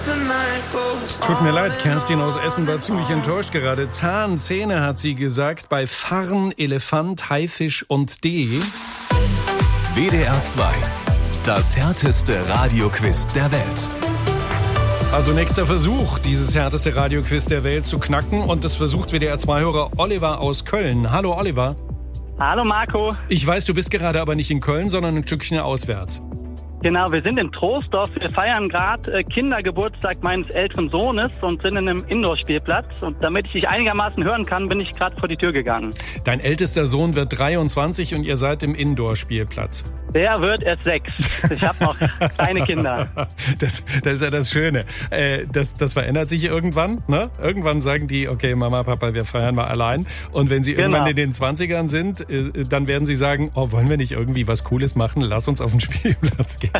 Tut mir leid, Kerstin aus Essen war ziemlich enttäuscht gerade. Zähne hat sie gesagt, bei Farn, Elefant, Haifisch und D. WDR 2, das härteste Radioquiz der Welt. Also nächster Versuch, dieses härteste Radioquiz der Welt zu knacken. Und das versucht WDR 2-Hörer Oliver aus Köln. Hallo Oliver. Hallo Marco. Ich weiß, du bist gerade aber nicht in Köln, sondern ein Stückchen auswärts. Genau, wir sind in Troisdorf. Wir feiern gerade Kindergeburtstag meines älteren Sohnes und sind in einem Indoor-Spielplatz. Und damit ich dich einigermaßen hören kann, bin ich gerade vor die Tür gegangen. Dein ältester Sohn wird 23 und ihr seid im Indoor-Spielplatz. Der wird erst 6. Ich habe noch kleine Kinder. Das ist ja das Schöne. Das verändert sich irgendwann. Ne? Irgendwann sagen die, okay, Mama, Papa, wir feiern mal allein. Und wenn sie irgendwann in den 20ern sind, dann werden sie sagen, oh, wollen wir nicht irgendwie was Cooles machen? Lass uns auf den Spielplatz gehen.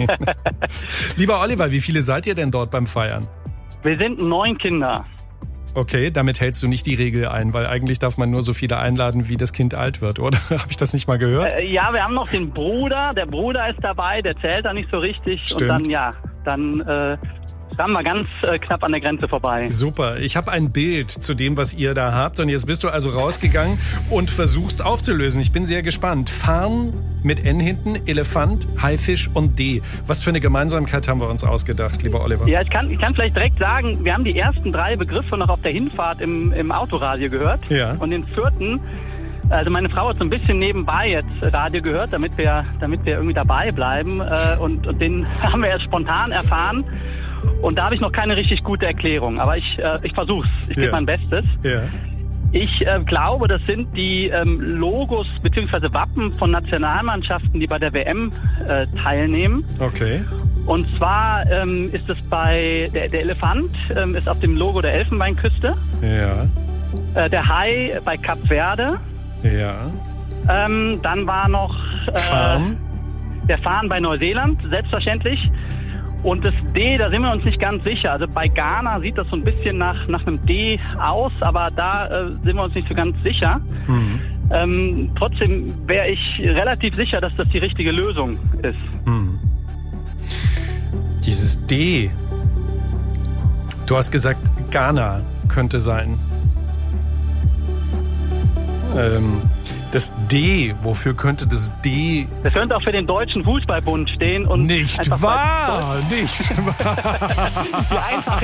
Lieber Oliver, wie viele seid ihr denn dort beim Feiern? Wir sind 9 Kinder. Okay, damit hältst du nicht die Regel ein, weil eigentlich darf man nur so viele einladen, wie das Kind alt wird, oder? Habe ich das nicht mal gehört? Ja, wir haben noch den Bruder. Der Bruder ist dabei, der zählt da nicht so richtig. Stimmt. Und dann haben wir ganz knapp an der Grenze vorbei. Super, ich habe ein Bild zu dem, was ihr da habt. Und jetzt bist du also rausgegangen und versuchst aufzulösen. Ich bin sehr gespannt. Farn mit N hinten, Elefant, Haifisch und D. Was für eine Gemeinsamkeit haben wir uns ausgedacht, lieber Oliver? Ja, ich kann vielleicht direkt sagen, wir haben die ersten 3 Begriffe noch auf der Hinfahrt im Autoradio gehört. Ja. Und den 4., also meine Frau hat so ein bisschen nebenbei jetzt Radio gehört, damit wir irgendwie dabei bleiben. Und den haben wir erst spontan erfahren. Und da habe ich noch keine richtig gute Erklärung. Aber ich versuch's. Ich gebe mein Bestes. Ja. Ich glaube, das sind die Logos bzw. Wappen von Nationalmannschaften, die bei der WM teilnehmen. Okay. Und zwar ist es bei der Elefant ist auf dem Logo der Elfenbeinküste. Ja. Der Hai bei Kap Verde. Ja. Dann war noch der Farn bei Neuseeland, selbstverständlich. Und das D, da sind wir uns nicht ganz sicher. Also bei Ghana sieht das so ein bisschen nach einem D aus, aber da sind wir uns nicht so ganz sicher. Mhm. Trotzdem wäre ich relativ sicher, dass das die richtige Lösung ist. Mhm. Dieses D, du hast gesagt, Ghana könnte sein. Das D, wofür könnte das D... Das könnte auch für den Deutschen Fußballbund stehen. Und nicht wahr! Nicht wahr! Die einfache